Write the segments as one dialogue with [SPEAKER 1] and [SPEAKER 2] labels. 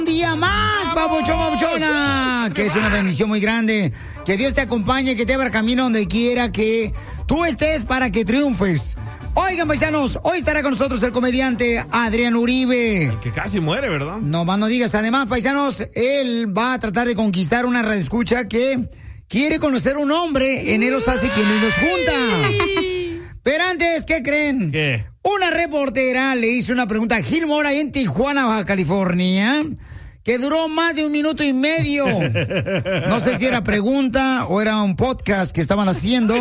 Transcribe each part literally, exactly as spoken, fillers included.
[SPEAKER 1] Un día más, babuchón, babuchona, que es una bendición muy grande. Que Dios te acompañe, que te abra camino donde quiera que tú estés para que triunfes. Oigan, paisanos, hoy estará con nosotros el comediante Adrián Uribe.
[SPEAKER 2] El que casi muere, ¿verdad?
[SPEAKER 1] No más no digas. Además, paisanos, él va a tratar de conquistar una radioescucha que quiere conocer un hombre. En él los hace piel y los junta. Pero antes, ¿qué creen?
[SPEAKER 2] ¿Qué?
[SPEAKER 1] Una reportera le hizo una pregunta a Gil Mora en Tijuana, Baja California, que duró más de un minuto y medio. No sé si era pregunta o era un podcast que estaban haciendo.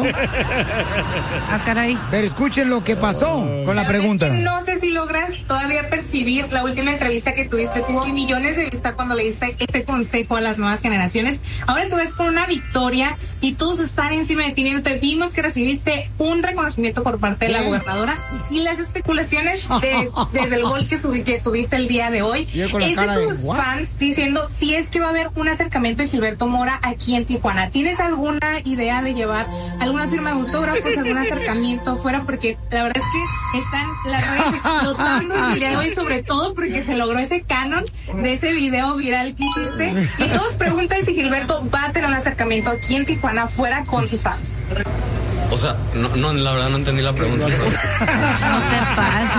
[SPEAKER 3] Ah, caray.
[SPEAKER 1] Pero escuchen lo que pasó con la pregunta.
[SPEAKER 4] No sé si logras todavía percibir la última entrevista que tuviste. Tuvo millones de vistas cuando le diste ese consejo a las nuevas generaciones. Ahora tú ves con una victoria y todos están encima de ti viéndote. Vimos que recibiste un reconocimiento por parte de la gobernadora y las especulaciones de, desde el gol que, subí, que subiste el día de hoy. Es de tus fans diciendo si es que va a haber un acercamiento de Gilberto Mora aquí en Tijuana. ¿Tienes alguna idea de llevar alguna firma de autógrafos, algún acercamiento fuera? Porque la verdad es que están las redes explotando el día de hoy, sobre todo porque se logró ese canon de ese video viral que hiciste. Y todos preguntan si Gilberto va a tener un acercamiento aquí en Tijuana fuera con sus fans.
[SPEAKER 5] O sea, no, no, la verdad no entendí la pregunta.
[SPEAKER 3] No te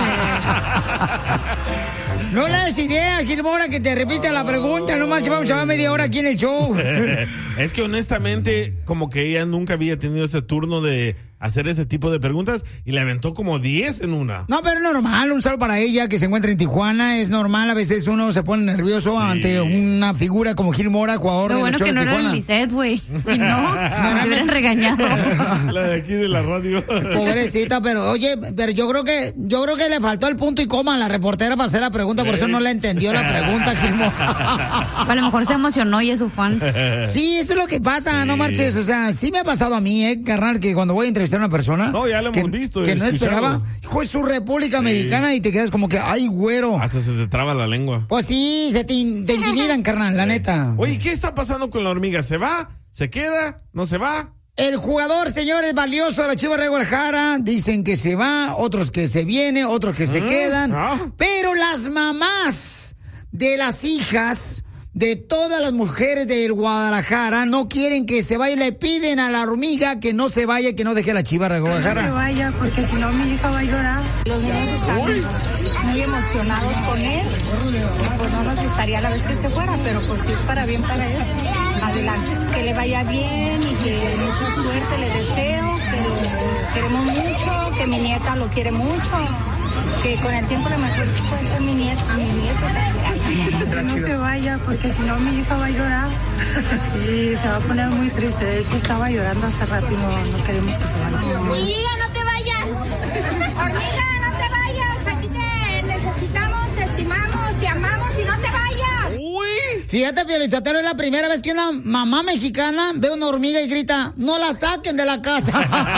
[SPEAKER 3] pases.
[SPEAKER 1] No le des ideas, Gil Mora, que te repita la pregunta. No más vamos a llevar media hora aquí en el show.
[SPEAKER 2] Es que honestamente, como que ella nunca había tenido ese turno de hacer ese tipo de preguntas y le aventó como diez en una.
[SPEAKER 1] No, pero es normal, un saludo para ella que se encuentra en Tijuana. Es normal, a veces uno se pone nervioso sí. ante una figura como Gil Mora, jugador
[SPEAKER 3] Lo
[SPEAKER 1] de
[SPEAKER 3] bueno
[SPEAKER 1] show
[SPEAKER 3] que no
[SPEAKER 1] de
[SPEAKER 3] era
[SPEAKER 1] Tijuana.
[SPEAKER 3] el Lisset, güey. Y no, me hubieran regañado.
[SPEAKER 2] La de aquí de la radio.
[SPEAKER 1] Pobrecita, pero oye, pero yo creo que yo creo que le faltó el punto y coma a la reportera para hacer la pregunta, por eso no le entendió la pregunta, Gil Mora.
[SPEAKER 3] A lo mejor se emocionó y es su fan.
[SPEAKER 1] Sí, eso es lo que pasa,
[SPEAKER 2] Sí.
[SPEAKER 1] no marches. O sea, sí me ha pasado a mí, eh, carnal, que cuando voy a entrevistar a una persona.
[SPEAKER 2] No, ya lo
[SPEAKER 1] que,
[SPEAKER 2] hemos visto.
[SPEAKER 1] Que no
[SPEAKER 2] escuchado.
[SPEAKER 1] esperaba. Hijo de su República
[SPEAKER 2] Sí.
[SPEAKER 1] Mexicana y te quedas como que, ay, güero.
[SPEAKER 2] Hasta se te traba la lengua.
[SPEAKER 1] Pues sí, se te, in- te intimidan, carnal, la
[SPEAKER 2] Sí.
[SPEAKER 1] neta.
[SPEAKER 2] Oye, ¿qué está pasando con la hormiga? ¿Se va? ¿Se queda? ¿No se va?
[SPEAKER 1] El jugador, señores, valioso de la Chivas de Guadalajara, dicen que se va, otros que se viene, otros que se
[SPEAKER 2] ¿Mm?
[SPEAKER 1] quedan.
[SPEAKER 2] ¿Ah?
[SPEAKER 1] Pero las mamás de las hijas de todas las mujeres del Guadalajara no quieren que se vaya, le piden a la hormiga que no se vaya, que no deje a la Chivas de
[SPEAKER 4] No se
[SPEAKER 1] Guadalajara.
[SPEAKER 4] vaya, porque si no mi hija va a llorar.
[SPEAKER 6] Los niños están muy emocionados con él. Y pues no nos gustaría a la vez que se fuera, pero pues si es para bien para él, adelante. Que le vaya bien y que mucha suerte le deseo, que lo queremos mucho, que mi nieta lo quiere mucho, que con el tiempo a lo mejor puede ser mi nieto, mi nieto.
[SPEAKER 4] Que no se vaya, porque si no mi hija va a llorar y se va a poner muy triste. De hecho estaba llorando hace rato y no, no queremos que se vaya.
[SPEAKER 7] Hormiga, no te vayas. Hormiga, no te vayas. Aquí te necesitamos, te estimamos, te amamos y no te vayas.
[SPEAKER 2] ¡Uy!
[SPEAKER 1] Fíjate, Piolichotero, es la primera vez que una mamá mexicana ve una hormiga y grita, no la saquen de la casa.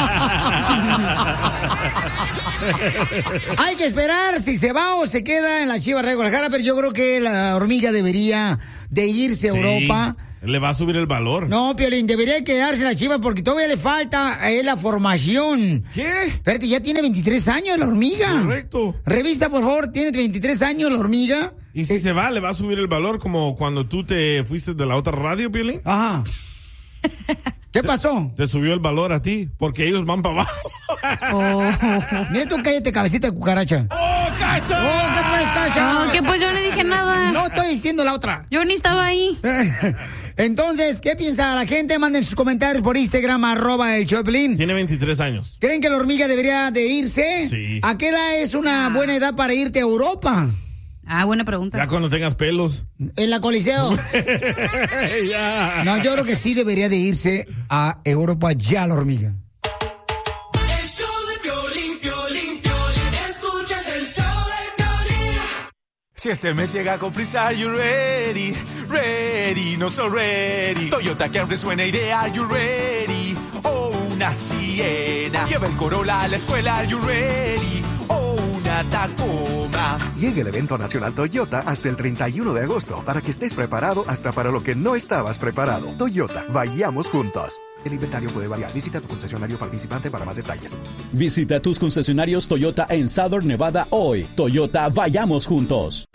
[SPEAKER 1] Hay que esperar si se va o se queda en la Chivas de Guadalajara, pero yo creo que la hormiga debería de irse a
[SPEAKER 2] Sí,
[SPEAKER 1] Europa.
[SPEAKER 2] le va a subir el valor.
[SPEAKER 1] No, Piolín, debería quedarse en la Chivas porque todavía le falta a él la formación.
[SPEAKER 2] ¿Qué?
[SPEAKER 1] Espérate, ya tiene veintitrés años la hormiga.
[SPEAKER 2] Correcto.
[SPEAKER 1] Revisa, por favor, tiene veintitrés años la hormiga.
[SPEAKER 2] Y si se va, le va a subir el valor como cuando tú te fuiste de la otra radio, Piolín.
[SPEAKER 1] Ajá. ¿Qué pasó?
[SPEAKER 2] Te subió el valor a ti, porque ellos van para abajo.
[SPEAKER 3] Oh.
[SPEAKER 1] Mira tú, cállate, cabecita de cucaracha.
[SPEAKER 2] ¡Oh, cacha!
[SPEAKER 1] Oh, ¿qué pues, cacha?
[SPEAKER 3] No, que pues yo no dije nada.
[SPEAKER 1] No estoy diciendo la otra.
[SPEAKER 3] Yo ni estaba ahí.
[SPEAKER 1] Entonces, ¿qué piensa la gente? Manden sus comentarios por Instagram, arroba el Choplin.
[SPEAKER 2] Tiene veintitrés años.
[SPEAKER 1] ¿Creen que la hormiga debería de irse?
[SPEAKER 2] Sí.
[SPEAKER 1] ¿A qué edad es una buena edad para irte a Europa?
[SPEAKER 3] Ah, buena pregunta.
[SPEAKER 2] Ya cuando tengas pelos.
[SPEAKER 1] En la Coliseo.
[SPEAKER 2] Ya.
[SPEAKER 1] No, yo creo que sí debería de irse a Europa ya la hormiga.
[SPEAKER 8] El show de Piolín, Piolín, Piolín. Escuchas el show de Piolín.
[SPEAKER 9] Si este mes llega con prisa, are you ready? Ready, not so ready. Toyota Camry suena idea, are you ready? Oh, una Siena. Lleva el Corolla a la escuela, are you ready? Oh, una Tacoma.
[SPEAKER 10] Llega el evento nacional Toyota hasta el treinta y uno de agosto para que estés preparado hasta para lo que no estabas preparado. Toyota, vayamos juntos. El inventario puede variar. Visita tu concesionario participante para más detalles.
[SPEAKER 11] Visita tus concesionarios Toyota en Southern Nevada hoy. Toyota, vayamos juntos.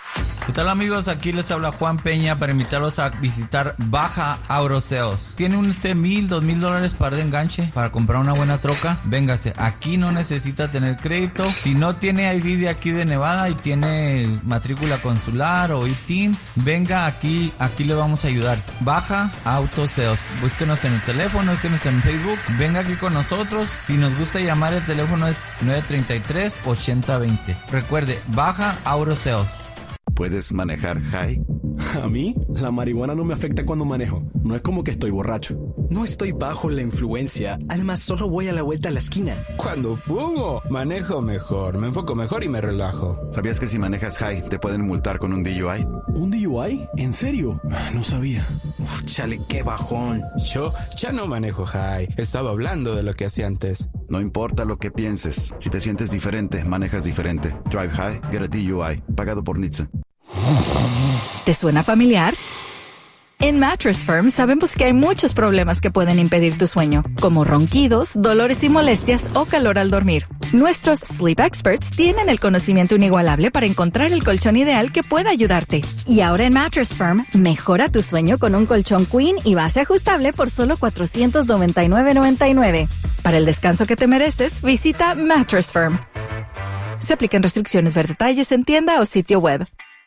[SPEAKER 11] ¿Qué tal, amigos? Aquí les habla Juan Peña para invitarlos a visitar Baja Auroseos. ¿Tiene usted mil, dos mil dólares para de enganche para comprar una buena troca? Véngase, aquí no necesita tener crédito. Si no tiene I D de aquí de Nevada y tiene matrícula consular o I T I N, venga aquí, aquí le vamos a ayudar. Baja Autoseos. Búsquenos en el teléfono, búsquenos en Facebook. Venga aquí con nosotros. Si nos gusta llamar, el teléfono es nueve tres tres, ocho cero dos cero. Recuerde, Baja Auroseos.
[SPEAKER 12] ¿Puedes manejar high?
[SPEAKER 13] A mí, la marihuana no me afecta cuando manejo. No es como que estoy borracho.
[SPEAKER 14] No estoy bajo la influencia. Además, solo voy a la vuelta a la esquina.
[SPEAKER 15] Cuando fumo, manejo mejor, me enfoco mejor y me relajo.
[SPEAKER 12] ¿Sabías que si manejas high te pueden multar con un D U I?
[SPEAKER 13] ¿Un D U I? ¿En serio? No sabía.
[SPEAKER 14] Uf, chale, qué bajón.
[SPEAKER 15] Yo ya no manejo high. Estaba hablando de lo que hacía antes.
[SPEAKER 12] No importa lo que pienses. Si te sientes diferente, manejas diferente. Drive high, get a D U I. Pagado por N H T S A.
[SPEAKER 16] ¿Te suena familiar? En Mattress Firm sabemos que hay muchos problemas que pueden impedir tu sueño, como ronquidos, dolores y molestias o calor al dormir. Nuestros Sleep Experts tienen el conocimiento inigualable para encontrar el colchón ideal que pueda ayudarte. Y ahora en Mattress Firm, mejora tu sueño con un colchón Queen y base ajustable por solo cuatrocientos noventa y nueve noventa y nueve. Para el descanso que te mereces, visita Mattress Firm. Se aplican restricciones. Ver detalles en tienda o sitio web.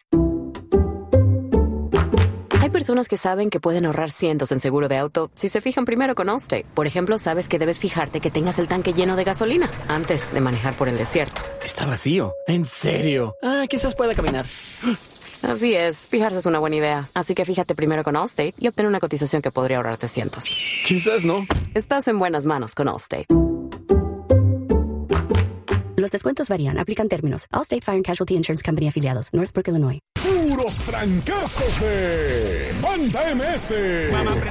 [SPEAKER 17] Hay personas que saben que pueden ahorrar cientos en seguro de auto si se fijan primero con Allstate. Por ejemplo, sabes que debes fijarte que tengas el tanque lleno de gasolina antes de manejar por el desierto.
[SPEAKER 14] Está vacío. ¿En serio? Ah, quizás pueda caminar.
[SPEAKER 17] Así es, fijarse es una buena idea. Así que fíjate primero con Allstate y obtén una cotización que podría ahorrarte cientos.
[SPEAKER 14] Quizás no.
[SPEAKER 17] Estás en buenas manos con Allstate.
[SPEAKER 18] Los descuentos varían. Aplican términos. Allstate Fire and Casualty Insurance Company afiliados. Northbrook, Illinois.
[SPEAKER 19] Puros trancazos de Banda M S.